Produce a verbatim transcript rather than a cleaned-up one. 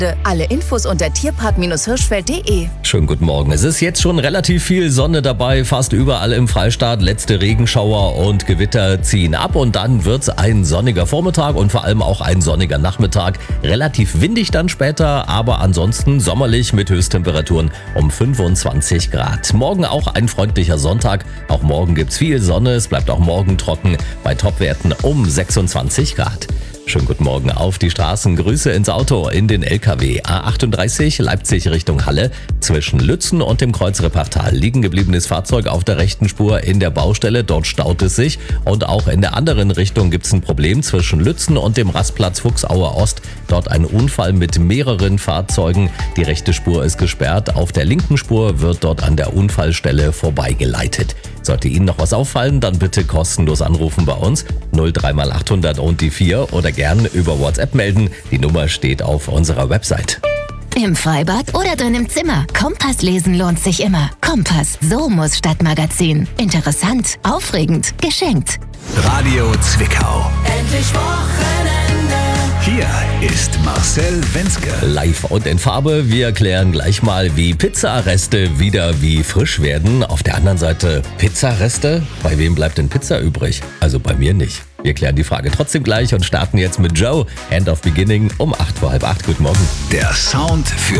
Alle Infos unter tierpark Hirschfeld punkt de. Schönen guten Morgen. Es ist jetzt schon relativ viel Sonne dabei, fast überall im Freistaat. Letzte Regenschauer und Gewitter ziehen ab und dann wird's ein sonniger Vormittag und vor allem auch ein sonniger Nachmittag. Relativ windig dann später, aber ansonsten sommerlich mit Höchsttemperaturen um fünfundzwanzig Grad. Morgen auch ein freundlicher Sonntag. Auch morgen gibt's viel Sonne. Es bleibt auch morgen trocken bei Topwerten um sechsundzwanzig Grad. Schönen guten Morgen auf die Straßen. Grüße ins Auto in den L K W. A achtunddreißig Leipzig Richtung Halle. Zwischen Lützen und dem Kreuzrepartal liegen gebliebenes Fahrzeug auf der rechten Spur in der Baustelle. Dort staut es sich. Und auch in der anderen Richtung gibt es ein Problem zwischen Lützen und dem Rastplatz Fuchsauer Ost. Dort ein Unfall mit mehreren Fahrzeugen. Die rechte Spur ist gesperrt. Auf der linken Spur wird dort an der Unfallstelle vorbeigeleitet. Sollte Ihnen noch was auffallen, dann bitte kostenlos anrufen bei uns. null drei mal achthundert und die vier oder gern über WhatsApp melden. Die Nummer steht auf unserer Website. Im Freibad oder drin im Zimmer. Kompass lesen lohnt sich immer. Kompass, so muss Stadtmagazin. Interessant, aufregend, geschenkt. Radio Zwickau. Endlich Wochenende. Hier ist Marcel Wenzke. Live und in Farbe. Wir erklären gleich mal, wie Pizzareste wieder wie frisch werden. Auf der anderen Seite Pizzareste? Bei wem bleibt denn Pizza übrig? Also bei mir nicht. Wir klären die Frage trotzdem gleich und starten jetzt mit Joe. End of Beginning um acht vor halb acht. Guten Morgen. Der Sound für